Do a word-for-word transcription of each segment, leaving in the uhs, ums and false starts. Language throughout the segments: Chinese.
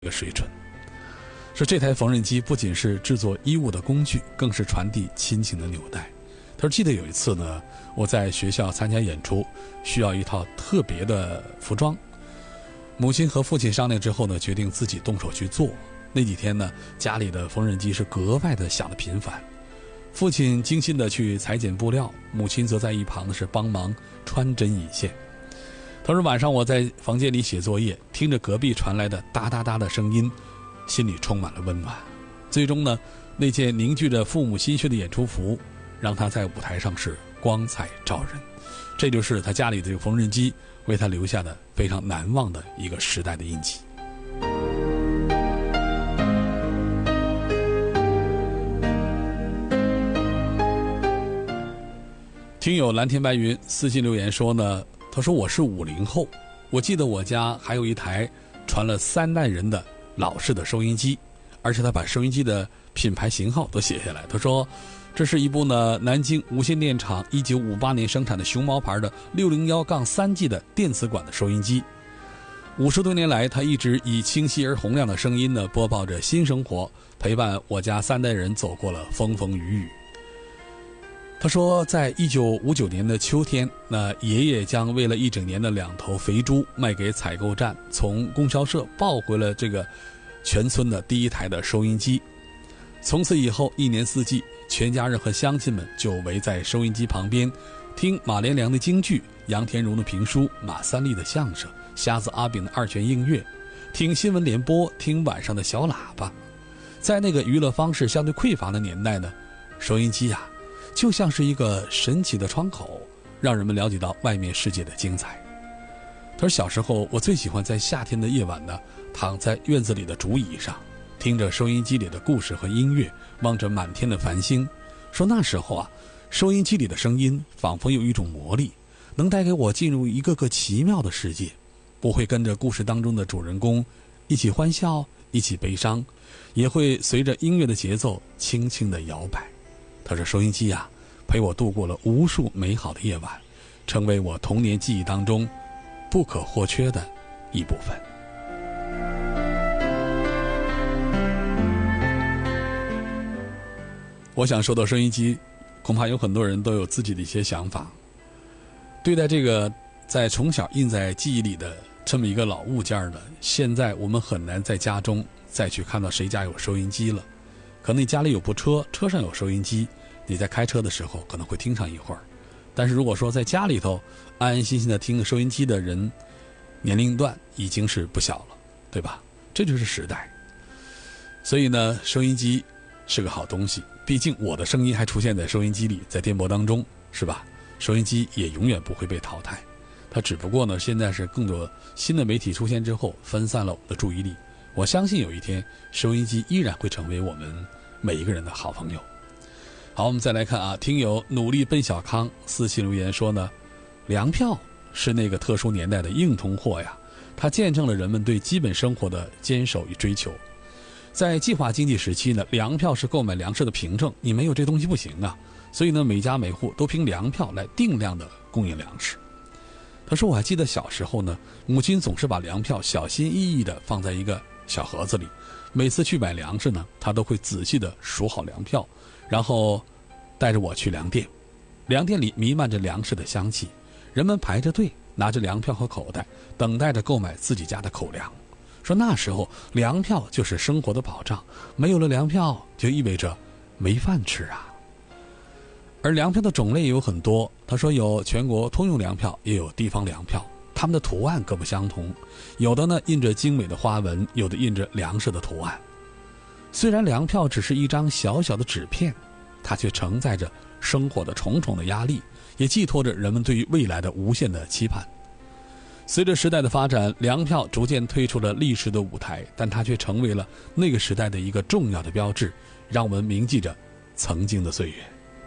一个水准。说这台缝纫机不仅是制作衣物的工具，更是传递亲情的纽带。他说记得有一次呢，我在学校参加演出，需要一套特别的服装，母亲和父亲商量之后呢，决定自己动手去做。那几天呢，家里的缝纫机是格外的响得频繁，父亲精心的去裁剪布料，母亲则在一旁是帮忙穿针引线。他说晚上我在房间里写作业，听着隔壁传来的哒哒哒的声音，心里充满了温暖。最终呢，那件凝聚着父母心血的演出服，让他在舞台上是光彩照人。这就是他家里的这个缝纫机为他留下的非常难忘的一个时代的印记。听友蓝天白云私信留言说呢，他说我是五零后，我记得我家还有一台传了三代人的老式的收音机，而且他把收音机的品牌型号都写下来。他说这是一部呢南京无线电厂一九五八年生产的熊猫牌的六零一 三 G 的电磁管的收音机。五十多年来，他一直以清晰而洪亮的声音呢播报着新生活，陪伴我家三代人走过了风风雨雨。他说在一九五九年的秋天，那爷爷将为了一整年的两头肥猪卖给采购站，从供销社抱回了这个全村的第一台的收音机。从此以后，一年四季，全家人和乡亲们就围在收音机旁边，听马连良的京剧、杨天荣的评书、马三立的相声、瞎子阿炳的二泉映月，听新闻联播，听晚上的小喇叭。在那个娱乐方式相对匮乏的年代呢，收音机啊就像是一个神奇的窗口，让人们了解到外面世界的精彩。他说小时候我最喜欢在夏天的夜晚呢，躺在院子里的竹椅上，听着收音机里的故事和音乐，望着满天的繁星。说那时候啊，收音机里的声音仿佛有一种魔力，能带给我进入一个个奇妙的世界。我会跟着故事当中的主人公一起欢笑，一起悲伤，也会随着音乐的节奏轻轻地摇摆。他说收音机啊，陪我度过了无数美好的夜晚，成为我童年记忆当中不可或缺的一部分。我想说到收音机，恐怕有很多人都有自己的一些想法。对待这个在从小印在记忆里的这么一个老物件呢，现在我们很难在家中再去看到谁家有收音机了。可能你家里有部车，车上有收音机，你在开车的时候可能会听上一会儿。但是如果说在家里头安安心心的听收音机的人，年龄段已经是不小了，对吧？这就是时代。所以呢，收音机是个好东西，毕竟我的声音还出现在收音机里，在电波当中，是吧？收音机也永远不会被淘汰，它只不过呢，现在是更多新的媒体出现之后，分散了我们的注意力。我相信有一天，收音机依然会成为我们每一个人的好朋友。好，我们再来看啊，听友努力奔小康私信留言说呢，粮票是那个特殊年代的硬通货呀，它见证了人们对基本生活的坚守与追求。在计划经济时期呢，粮票是购买粮食的凭证，你没有这东西不行啊。所以呢，每家每户都凭粮票来定量的供应粮食。他说我还记得小时候呢，母亲总是把粮票小心翼翼地放在一个小盒子里，每次去买粮食呢，他都会仔细地数好粮票，然后带着我去粮店。粮店里弥漫着粮食的香气，人们排着队，拿着粮票和口袋，等待着购买自己家的口粮。说那时候粮票就是生活的保障，没有了粮票就意味着没饭吃啊。而粮票的种类也有很多，他说有全国通用粮票，也有地方粮票，它们的图案各不相同，有的呢印着精美的花纹，有的印着粮食的图案。虽然粮票只是一张小小的纸片，它却承载着生活的重重的压力，也寄托着人们对于未来的无限的期盼。随着时代的发展，粮票逐渐退出了历史的舞台，但它却成为了那个时代的一个重要的标志，让我们铭记着曾经的岁月。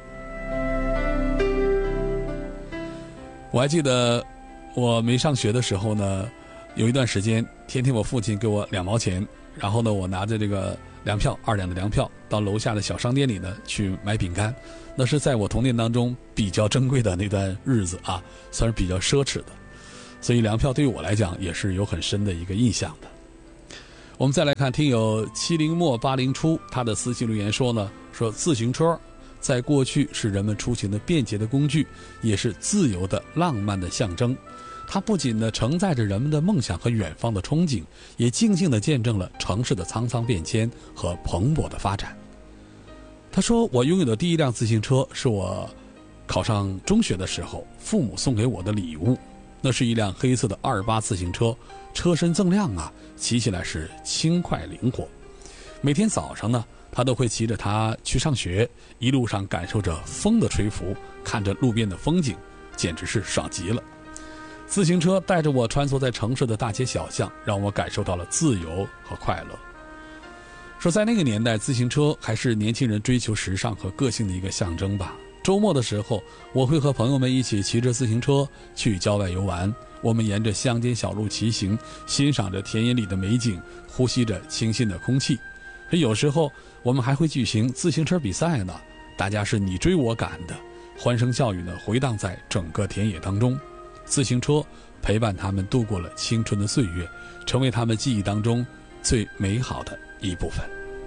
我还记得我没上学的时候呢，有一段时间天天我父亲给我两毛钱，然后呢我拿着这个粮票二两的粮票到楼下的小商店里呢去买饼干。那是在我童年当中比较珍贵的那段日子啊，算是比较奢侈的，所以粮票对于我来讲也是有很深的一个印象的。 我们再来看听友七零末八零初，他的私信留言说呢，说自行车在过去是人们出行的便捷的工具，也是自由的浪漫的象征。它不仅呢承载着人们的梦想和远方的憧憬，也静静地见证了城市的沧桑变迁和蓬勃的发展。他说，我拥有的第一辆自行车是我考上中学的时候父母送给我的礼物，那是一辆黑色的二八自行车，车身锃亮啊，骑起来是轻快灵活。每天早上呢，他都会骑着它去上学，一路上感受着风的吹拂，看着路边的风景，简直是爽极了。自行车带着我穿梭在城市的大街小巷，让我感受到了自由和快乐。说在那个年代，自行车还是年轻人追求时尚和个性的一个象征吧。周末的时候，我会和朋友们一起骑着自行车去郊外游玩，我们沿着乡间小路骑行，欣赏着田野里的美景，呼吸着清新的空气。有时候我们还会举行自行车比赛呢，大家是你追我赶的，欢声笑语呢回荡在整个田野当中。自行车陪伴他们度过了青春的岁月，成为他们记忆当中最美好的一部分。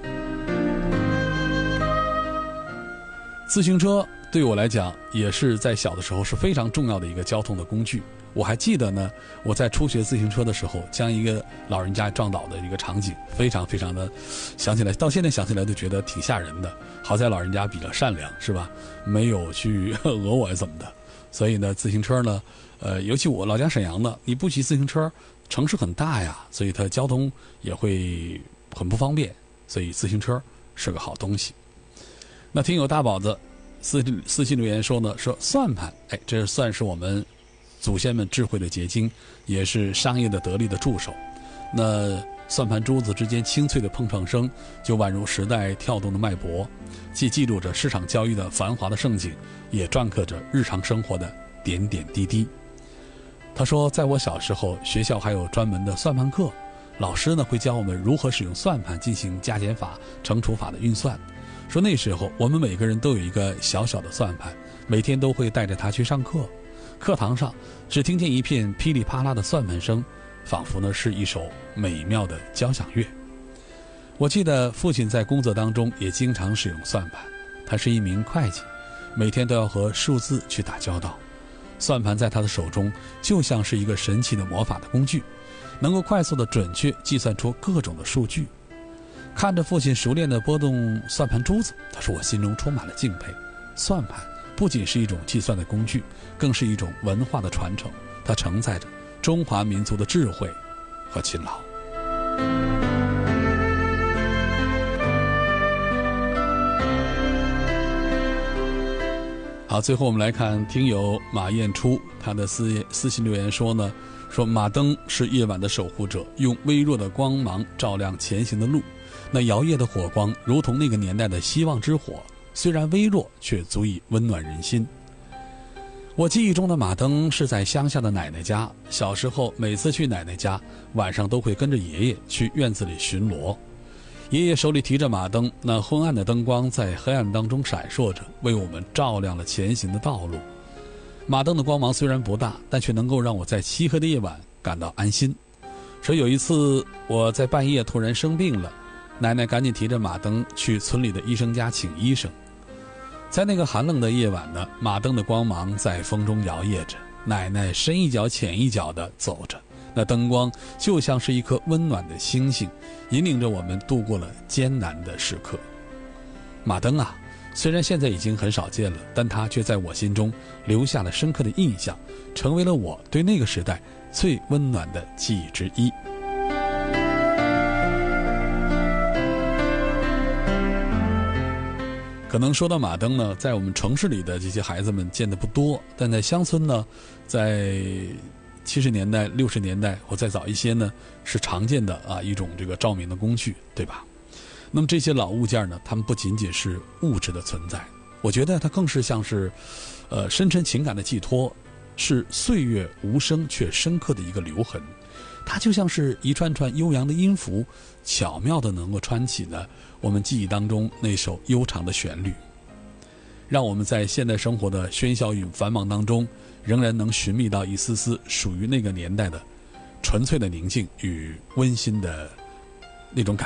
自行车对我来讲也是在小的时候是非常重要的一个交通的工具。我还记得呢，我在初学自行车的时候，将一个老人家撞倒的一个场景，非常非常的，想起来到现在想起来都觉得挺吓人的。好在老人家比较善良，是吧？没有去讹我怎么的。所以呢，自行车呢，呃，尤其我老家沈阳的，你不骑自行车，城市很大呀，所以它交通也会很不方便。所以自行车是个好东西。那听友大宝子私私信留言说呢，说算盘，哎，这算是我们祖先们智慧的结晶，也是商业的得力的助手。那算盘珠子之间清脆的碰撞声，就宛如时代跳动的脉搏，既记录着市场交易的繁华的盛景，也篆刻着日常生活的点点滴滴。他说，在我小时候，学校还有专门的算盘课，老师呢会教我们如何使用算盘进行加减法、乘除法的运算。说那时候我们每个人都有一个小小的算盘，每天都会带着它去上课。课堂上只听见一片噼里啪啦的算盘声，仿佛呢是一首美妙的交响乐。我记得父亲在工作当中也经常使用算盘，他是一名会计，每天都要和数字去打交道。算盘在他的手中就像是一个神奇的魔法的工具，能够快速的准确计算出各种的数据。看着父亲熟练地拨动算盘珠子，他说我心中充满了敬佩。算盘不仅是一种计算的工具，更是一种文化的传承，它承载着中华民族的智慧和勤劳。好，最后我们来看听友马彦初，他的私私信留言说呢，说马灯是夜晚的守护者，用微弱的光芒照亮前行的路。那摇曳的火光如同那个年代的希望之火，虽然微弱，却足以温暖人心。我记忆中的马灯是在乡下的奶奶家，小时候每次去奶奶家，晚上都会跟着爷爷去院子里巡逻。爷爷手里提着马灯，那昏暗的灯光在黑暗当中闪烁着，为我们照亮了前行的道路。马灯的光芒虽然不大，但却能够让我在漆黑的夜晚感到安心。说有一次我在半夜突然生病了，奶奶赶紧提着马灯去村里的医生家请医生。在那个寒冷的夜晚呢，马灯的光芒在风中摇曳着，奶奶深一脚浅一脚地走着，那灯光就像是一颗温暖的星星，引领着我们度过了艰难的时刻。马灯啊，虽然现在已经很少见了，但它却在我心中留下了深刻的印象，成为了我对那个时代最温暖的记忆之一。可能说到马灯呢，在我们城市里的这些孩子们见的不多，但在乡村呢，在七十年代、六十年代或再早一些呢，是常见的啊一种这个照明的工具，对吧？那么这些老物件呢，它们不仅仅是物质的存在，我觉得它更是像是，呃，深沉情感的寄托，是岁月无声却深刻的一个留痕。它就像是一串串悠扬的音符，巧妙地能够穿起了我们记忆当中那首悠长的旋律，让我们在现代生活的喧嚣与繁忙当中，仍然能寻觅到一丝丝属于那个年代的纯粹的宁静与温馨的那种感觉。